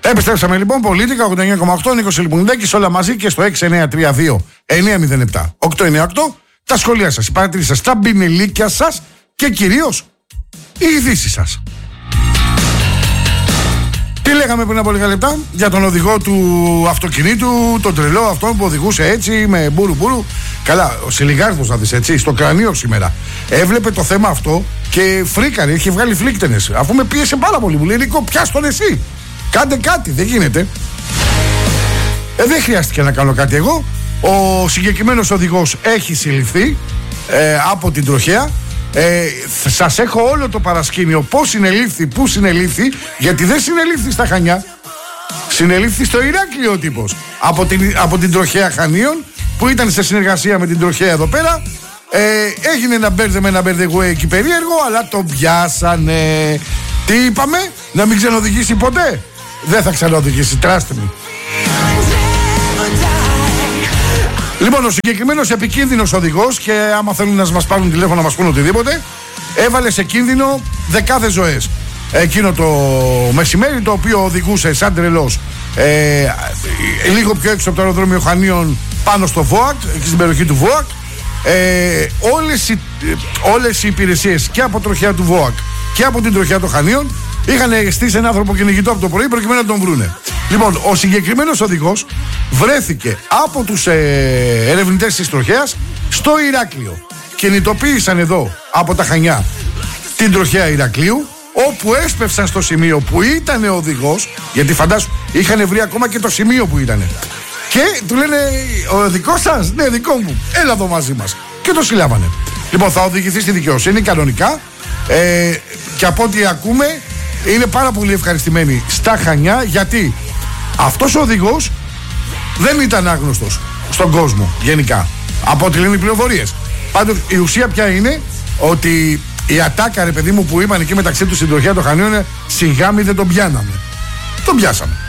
Επιστρέψαμε λοιπόν, Πολίτικα 89,8, Νίκος Λιμπουνιδάκης, όλα μαζί και στο 6932-908. Τα σχόλια σας, οι παρατηρήσεις σας, τα μπινελίκια σας και κυρίως οι ειδήσεις σας. Τι λέγαμε πριν από λίγα λεπτά για τον οδηγό του αυτοκινήτου, τον τρελό αυτόν που οδηγούσε έτσι με μπουρου. Καλά, ο Σιλιγάρδος να δεις έτσι, στο κρανίο σήμερα. Έβλεπε το θέμα αυτό και φρίκαρε, είχε βγάλει φλίκτενες. Αφού με πίεσε πάρα πολύ, μου λέει Νίκο, πιάσ' τον εσύ. Κάντε κάτι, δεν γίνεται. Δεν χρειάστηκε να κάνω κάτι εγώ. Ο συγκεκριμένος οδηγός έχει συλληφθεί από την τροχέα. Σας έχω όλο το παρασκήνιο πώς συνελήφθη, πού συνελήφθη, γιατί δεν συνελήφθη στα Χανιά. Συνελήφθη στο Ηράκλειο ο τύπος από την τροχέα Χανίων που ήταν σε συνεργασία με την τροχέα εδώ πέρα. Έγινε ένα μπέρδεμα, ένα μπερδεγουέ εκεί περίεργο, αλλά τον πιάσανε. Τι είπαμε, να μην ξανοδηγήσει ποτέ? Δεν θα ξανοδηγήσει, τράστε μου. Λοιπόν, ο συγκεκριμένος επικίνδυνος οδηγός, και άμα θέλουν να μας πάρουν τηλέφωνο να μας πούν οτιδήποτε, έβαλε σε κίνδυνο δεκάδες ζωές. Εκείνο το μεσημέρι, το οποίο οδηγούσε σαν τρελός λίγο πιο έξω από το αεροδρόμιο Χανίων, πάνω στο ΒΟΑΚ, εκεί στην περιοχή του ΒΟΑΚ. Όλες οι υπηρεσίες και από τροχέα του ΒΟΑΚ και από την τροχέα των Χανίων είχαν στήσει έναν άνθρωπο κυνηγητό από το πρωί προκειμένου να τον βρούνε. Λοιπόν, ο συγκεκριμένος οδηγός βρέθηκε από τους ερευνητές της τροχέας στο Ηράκλειο. Κινητοποίησαν εδώ από τα Χανιά την τροχέα Ηρακλείου, όπου έσπευσαν στο σημείο που ήταν ο οδηγός, γιατί φαντάσου είχαν βρει ακόμα και το σημείο που ήταν. Και του λένε, ο δικός σας? Ναι, δικό μου. Έλα εδώ μαζί μας. Και το συλλάβανε. Λοιπόν, θα οδηγηθεί στη δικαιοσύνη κανονικά. Και από ό,τι ακούμε, είναι πάρα πολύ ευχαριστημένοι στα Χανιά, γιατί αυτός ο οδηγός δεν ήταν άγνωστος στον κόσμο γενικά, από ό,τι λένε οι πληροφορίες. Πάντως η ουσία πια είναι ότι η ατάκα, ρε παιδί μου, που είπαν εκεί μεταξύ τους στην τροχέα των Χανίων, σιγά μη δεν τον πιάναμε. Τον πιάσαμε.